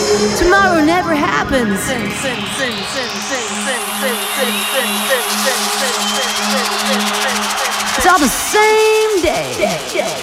Tomorrow never happens. It's all the same day.